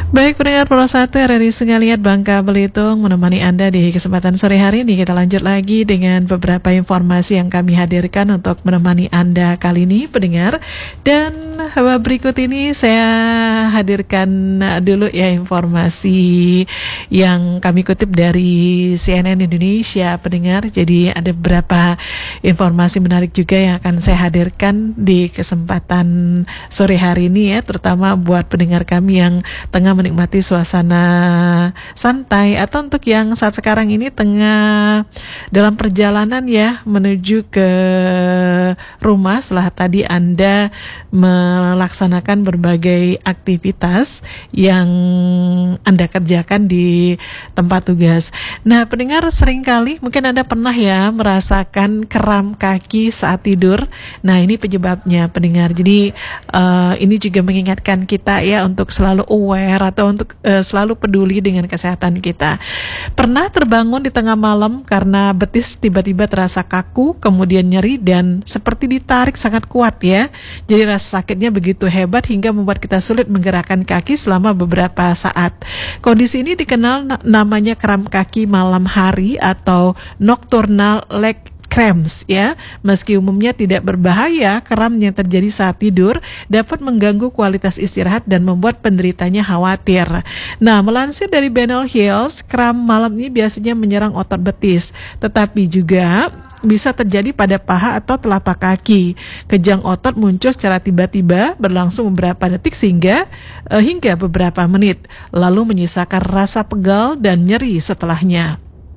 Baik pendengar Pro 1 RRI Sengaliat Bangka Belitung menemani Anda di kesempatan sore hari ini. Kita lanjut lagi dengan beberapa informasi yang kami hadirkan untuk menemani Anda kali ini pendengar. Dan berikut ini saya hadirkan dulu ya informasi yang kami kutip dari CNN Indonesia pendengar. Jadi ada beberapa informasi menarik juga yang akan saya hadirkan di kesempatan sore hari ini ya, terutama buat pendengar kami yang tengah menikmati suasana santai atau untuk yang saat sekarang ini tengah dalam perjalanan ya menuju ke rumah setelah tadi Anda melaksanakan berbagai aktivitas yang Anda kerjakan di tempat tugas. Nah, pendengar seringkali mungkin Anda pernah ya merasakan kram kaki saat tidur. Nah, ini penyebabnya pendengar. Jadi ini juga mengingatkan kita ya untuk selalu aware atau untuk selalu peduli dengan kesehatan kita. Pernah terbangun di tengah malam karena betis tiba-tiba terasa kaku, kemudian nyeri dan seperti ditarik sangat kuat ya. Jadi rasa sakitnya begitu hebat hingga membuat kita sulit menggerakkan kaki selama beberapa saat. Kondisi ini dikenal namanya kram kaki malam hari atau nocturnal leg cramps ya. Meski umumnya tidak berbahaya, kram yang terjadi saat tidur dapat mengganggu kualitas istirahat dan membuat penderitanya khawatir. Nah, melansir dari Benel Hills, kram malam ini biasanya menyerang otot betis, tetapi juga bisa terjadi pada paha atau telapak kaki. Kejang otot muncul secara tiba-tiba, berlangsung beberapa detik hingga beberapa menit, lalu menyisakan rasa pegal dan nyeri setelahnya.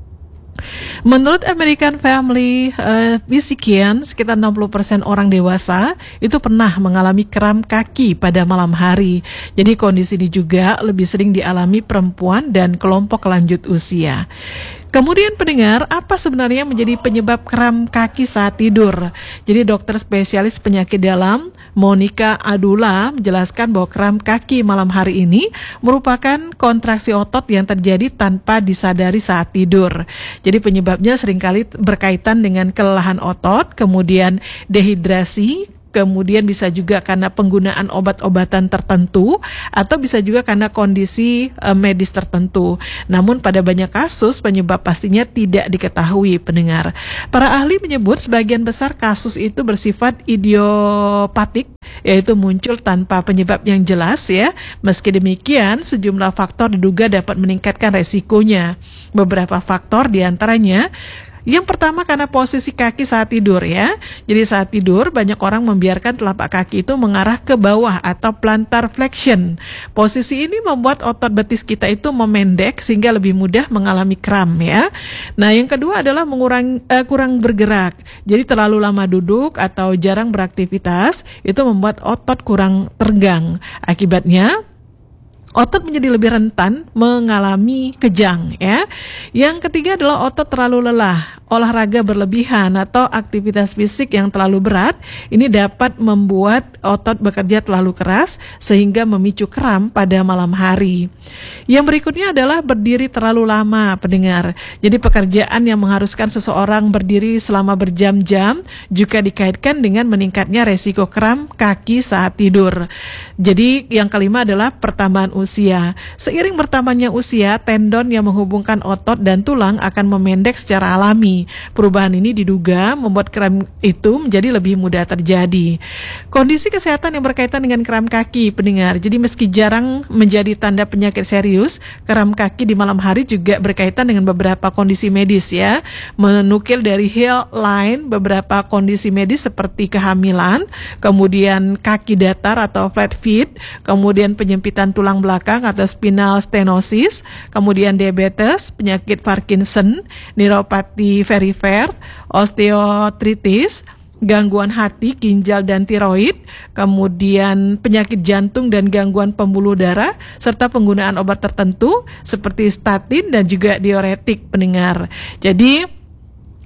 Menurut American Family Physician, sekitar 60% orang dewasa itu pernah mengalami kram kaki pada malam hari. Jadi kondisi ini juga lebih sering dialami perempuan dan kelompok lanjut usia. Kemudian pendengar, apa sebenarnya menjadi penyebab kram kaki saat tidur? Jadi dokter spesialis penyakit dalam Monica Adula menjelaskan bahwa kram kaki malam hari ini merupakan kontraksi otot yang terjadi tanpa disadari saat tidur. Jadi penyebabnya seringkali berkaitan dengan kelelahan otot, kemudian dehidrasi, kemudian bisa juga karena penggunaan obat-obatan tertentu atau bisa juga karena kondisi medis tertentu. Namun pada banyak kasus penyebab pastinya tidak diketahui pendengar. Para ahli menyebut sebagian besar kasus itu bersifat idiopatik, yaitu muncul tanpa penyebab yang jelas ya. Meski demikian, sejumlah faktor diduga dapat meningkatkan resikonya. Beberapa faktor diantaranya, yang pertama karena posisi kaki saat tidur ya. Jadi saat tidur banyak orang membiarkan telapak kaki itu mengarah ke bawah atau plantar flexion. Posisi ini membuat otot betis kita itu memendek sehingga lebih mudah mengalami kram ya. Nah, yang kedua adalah kurang bergerak. Jadi terlalu lama duduk atau jarang beraktivitas itu membuat otot kurang tegang. Akibatnya otot menjadi lebih rentan mengalami kejang ya. Yang ketiga adalah otot terlalu lelah. Olahraga berlebihan atau aktivitas fisik yang terlalu berat ini dapat membuat otot bekerja terlalu keras sehingga memicu kram pada malam hari. Yang berikutnya adalah berdiri terlalu lama pendengar. Jadi pekerjaan yang mengharuskan seseorang berdiri selama berjam-jam juga dikaitkan dengan meningkatnya resiko kram kaki saat tidur. Jadi yang kelima adalah pertambahan usia. Seiring bertambahnya usia, tendon yang menghubungkan otot dan tulang akan memendek secara alami. Perubahan ini diduga membuat kram itu menjadi lebih mudah terjadi. Kondisi kesehatan yang berkaitan dengan kram kaki pendengar. Jadi meski jarang menjadi tanda penyakit serius, kram kaki di malam hari juga berkaitan dengan beberapa kondisi medis ya. Menukil dari Healthline, beberapa kondisi medis seperti kehamilan, kemudian kaki datar atau flat feet, kemudian penyempitan tulang belakang atau spinal stenosis, kemudian diabetes, penyakit Parkinson, neuropati perifer, osteoartritis, gangguan hati, ginjal dan tiroid, kemudian penyakit jantung dan gangguan pembuluh darah, serta penggunaan obat tertentu seperti statin dan juga diuretik pendengar. Jadi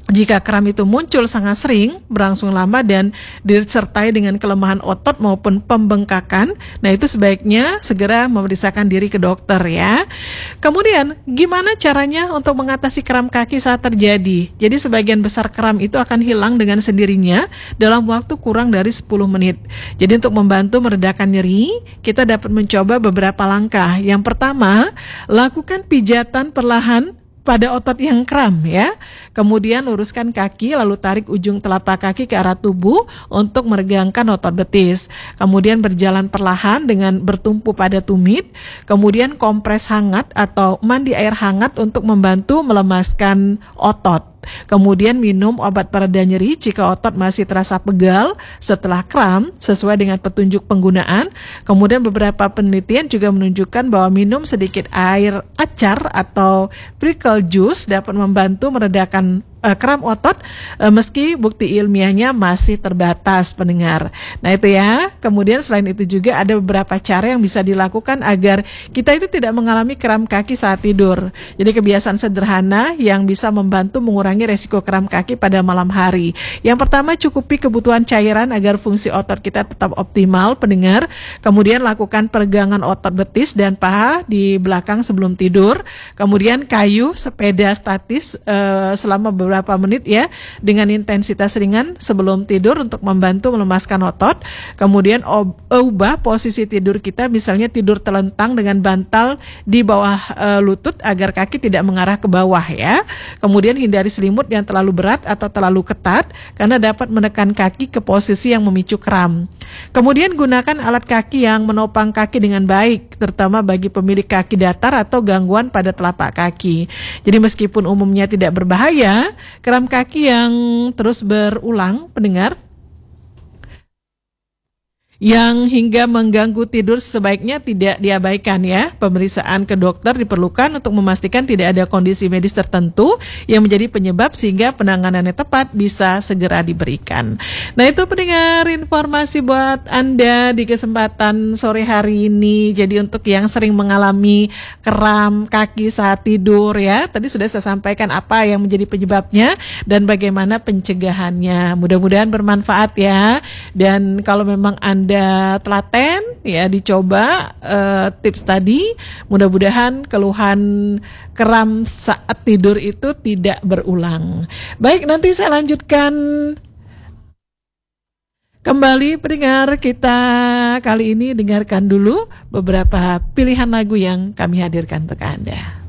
Jika kram itu muncul sangat sering, berlangsung lama dan disertai dengan kelemahan otot maupun pembengkakan, nah itu sebaiknya segera memeriksakan diri ke dokter ya. Kemudian, gimana caranya untuk mengatasi kram kaki saat terjadi? Jadi sebagian besar kram itu akan hilang dengan sendirinya dalam waktu kurang dari 10 menit. Jadi untuk membantu meredakan nyeri, kita dapat mencoba beberapa langkah. Yang pertama, lakukan pijatan perlahan pada otot yang kram ya. Kemudian luruskan kaki lalu tarik ujung telapak kaki ke arah tubuh untuk meregangkan otot betis. Kemudian berjalan perlahan dengan bertumpu pada tumit. Kemudian kompres hangat atau mandi air hangat untuk membantu melemaskan otot. Kemudian minum obat pereda nyeri jika otot masih terasa pegal setelah kram sesuai dengan petunjuk penggunaan. Kemudian beberapa penelitian juga menunjukkan bahwa minum sedikit air acar atau prickle juice dapat membantu meredakan kram otot meski bukti ilmiahnya masih terbatas pendengar. Nah itu ya. Kemudian selain itu juga ada beberapa cara yang bisa dilakukan agar kita itu tidak mengalami kram kaki saat tidur. Jadi kebiasaan sederhana yang bisa membantu mengurangi resiko kram kaki pada malam hari. Yang pertama, cukupi kebutuhan cairan agar fungsi otot kita tetap optimal pendengar. Kemudian lakukan peregangan otot betis dan paha di belakang sebelum tidur. Kemudian kayuh sepeda statis selama beberapa menit ya dengan intensitas ringan sebelum tidur untuk membantu melemaskan otot. Kemudian ubah posisi tidur kita, misalnya tidur telentang dengan bantal di bawah lutut agar kaki tidak mengarah ke bawah ya. Kemudian hindari selimut yang terlalu berat atau terlalu ketat karena dapat menekan kaki ke posisi yang memicu kram. Kemudian gunakan alat kaki yang menopang kaki dengan baik, terutama bagi pemilik kaki datar atau gangguan pada telapak kaki. Jadi meskipun umumnya tidak berbahaya, kram kaki yang terus berulang pendengar yang hingga mengganggu tidur sebaiknya tidak diabaikan ya. Pemeriksaan ke dokter diperlukan untuk memastikan tidak ada kondisi medis tertentu yang menjadi penyebab sehingga penanganannya tepat bisa segera diberikan. Nah itu pendengar informasi buat Anda di kesempatan sore hari ini. Jadi untuk yang sering mengalami kram kaki saat tidur ya, tadi sudah saya sampaikan apa yang menjadi penyebabnya dan bagaimana pencegahannya. Mudah-mudahan bermanfaat ya. Dan kalau memang Anda telaten ya dicoba tips tadi, mudah-mudahan keluhan kram saat tidur itu tidak berulang. Baik, nanti saya lanjutkan kembali pendengar kita. Kali ini dengarkan dulu beberapa pilihan lagu yang kami hadirkan untuk Anda.